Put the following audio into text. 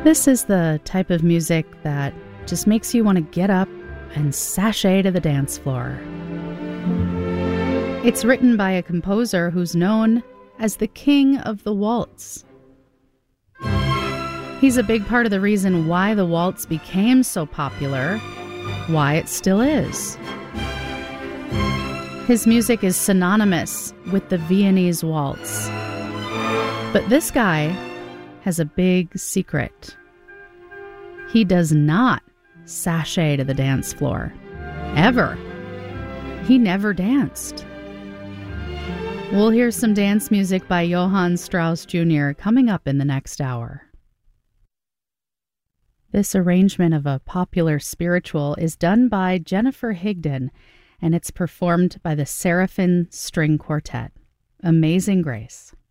This is the type of music that just makes you want to get up and sashay to the dance floor. It's written by a composer who's known as the King of the Waltz. He's a big part of the reason why the waltz became so popular, why it still is. His music is synonymous with the Viennese waltz. But this guy has a big secret. He does not sashay to the dance floor. Ever. He never danced. We'll hear some dance music by Johann Strauss Jr. coming up in the next hour. This arrangement of a popular spiritual is done by Jennifer Higdon, and it's performed by the Seraphim String Quartet. Amazing Grace.